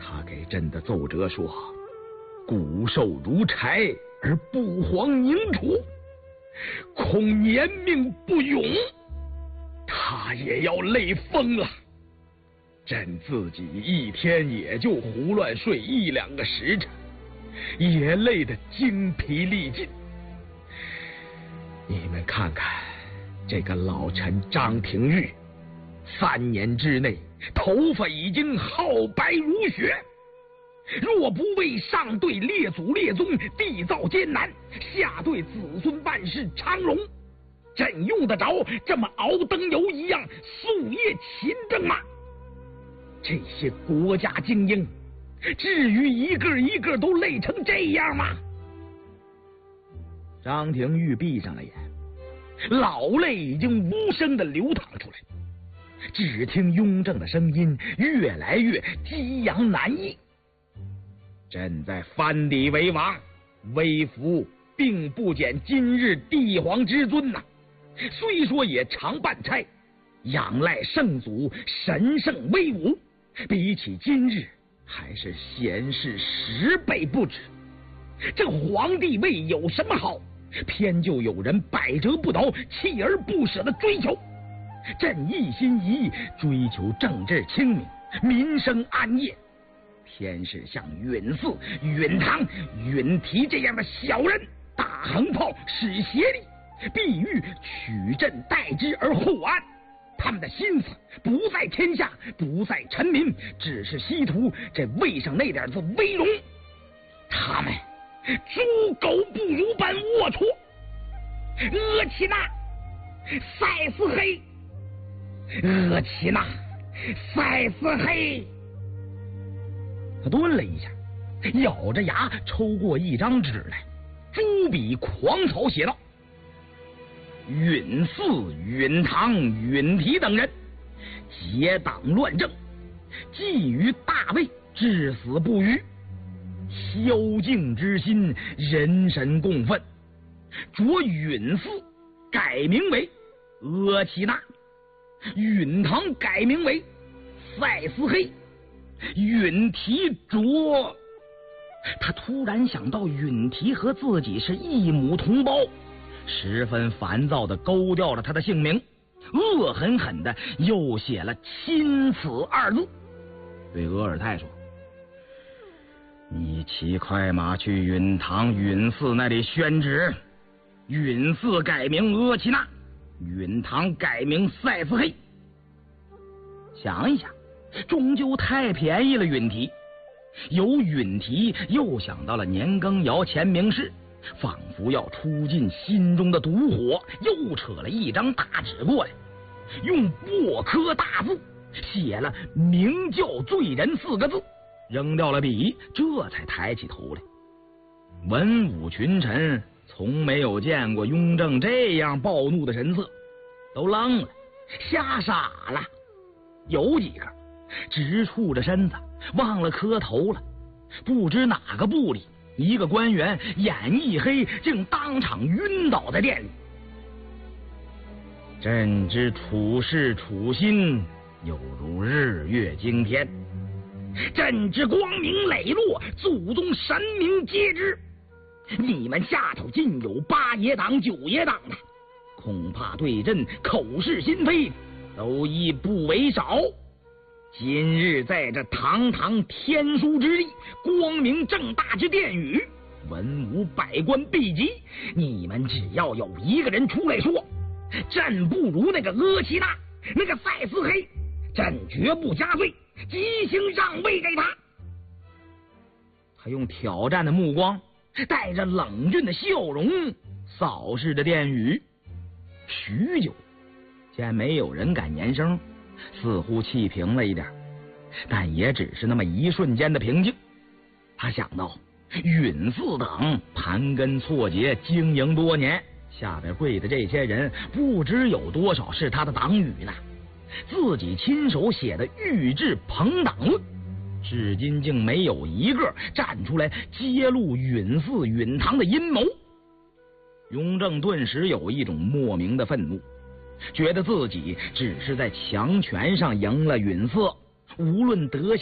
他给朕的奏折说：“骨瘦如柴而不遑宁除，恐年命不永。”他也要累疯了。朕自己一天也就胡乱睡1-2个时辰，也累得精疲力尽。你们看看这个老臣张廷玉，3年之内头发已经皓白如雪，若不为上对列祖列宗缔造艰难，下对子孙万世昌隆，朕用得着这么熬灯油一样夙夜勤政吗？这些国家精英至于一个一个都累成这样吗？张廷玉闭上了眼，老泪已经无声地流淌出来，只听雍正的声音越来越激扬难抑：“朕在藩邸为王，威服并不减今日帝皇之尊呐。虽说也常办差，仰赖圣祖神圣威武，比起今日还是闲事10倍不止。这皇帝位有什么好，偏就有人百折不挠、锲而不舍的追求。朕一心一意追求政治清明、民生安业，偏是像允嗣、允堂、允提这样的小人，大横炮使邪力，必欲取朕代之而后安。他们的心思不在天下，不在臣民，只是希图这位上那点子威荣。他们猪狗不如般龌龊。额齐那，赛斯黑，额齐那，赛斯黑。他顿了一下，咬着牙抽过一张纸来，朱笔狂草写道：“允嗣、允堂、允提等人结党乱政，觊觎大位，至死不渝。宵禁之心，人神共愤。着允嗣改名为额齐那，允堂改名为赛斯黑，允提着……”他突然想到允提和自己是一母同胞，十分烦躁地勾掉了他的姓名，恶狠狠地又写了亲此2字，对额尔泰说：“你骑快马去允堂、允嗣那里宣旨，允嗣改名额齐那，允堂改名赛斯黑。”想一想，终究太便宜了允提。由允提又想到了年羹尧前明事，仿佛要出尽心中的毒火，又扯了一张大纸过来，用墨刻大字写了“明教罪人”4个字，扔掉了笔，这才抬起头来。文武群臣从没有见过雍正这样暴怒的神色，都愣了，吓傻了。有几个直触着身子，忘了磕头了。不知哪个部里一个官员眼一黑，竟当场晕倒在殿里。朕之处事处心，有如日月惊天；朕之光明磊落，祖宗神明皆知。你们下头尽有8爷党、9爷党的，恐怕对朕口是心非，都亦不为少。今日在这堂堂天书之地，光明正大之殿宇，文武百官毕集，你们只要有一个人出来说朕不如那个额齐那，那个赛斯黑，朕绝不加罪，即行让位给他。他用挑战的目光，带着冷峻的笑容扫视着殿宇，许久，见没有人敢言声，似乎气平了一点，但也只是那么一瞬间的平静。他想到允嗣等盘根错节，经营多年，下边跪的这些人不知有多少是他的党羽呢。自己亲手写的《御制朋党论》，至今竟没有一个站出来揭露允嗣、允堂的阴谋。雍正顿时有一种莫名的愤怒，觉得自己只是在强权上赢了允嗣，无论德